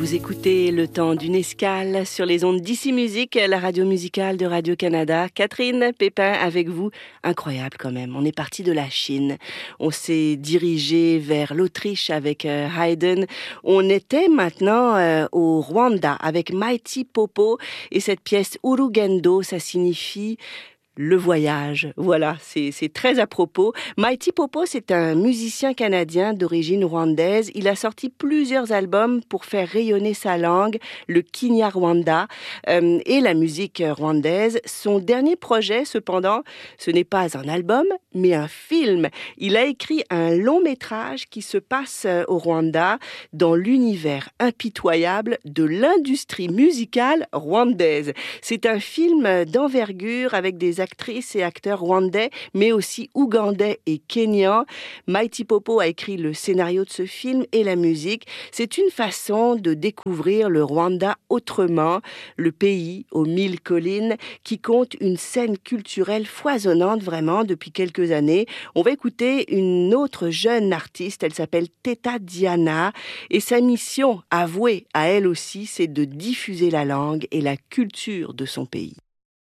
Vous écoutez Le Temps d'une escale sur les ondes d'Ici Musique, la radio musicale de Radio-Canada. Catherine Pépin avec vous. Incroyable quand même. On est parti de la Chine. On s'est dirigé vers l'Autriche avec Haydn. On était maintenant au Rwanda avec Mighty Popo. Et cette pièce Urugendo, ça signifie le voyage. Voilà, c'est très à propos. Mighty Popo, c'est un musicien canadien d'origine rwandaise. Il a sorti plusieurs albums pour faire rayonner sa langue, le Kinyarwanda, et la musique rwandaise. Son dernier projet, cependant, ce n'est pas un album, mais un film. Il a écrit un long métrage qui se passe au Rwanda, dans l'univers impitoyable de l'industrie musicale rwandaise. C'est un film d'envergure avec des actrices et acteurs rwandais, mais aussi ougandais et kenyans. Mighty Popo a écrit le scénario de ce film et la musique. C'est une façon de découvrir le Rwanda autrement, le pays aux 1000 collines qui compte une scène culturelle foisonnante vraiment depuis quelques années. On va écouter une autre jeune artiste, elle s'appelle Teta Diana et sa mission, avouée à elle aussi, c'est de diffuser la langue et la culture de son pays.